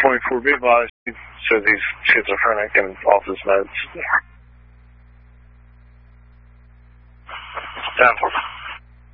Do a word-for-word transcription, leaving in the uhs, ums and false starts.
twenty-four, be advised, he says he's schizophrenic and off his meds. Yeah. ten.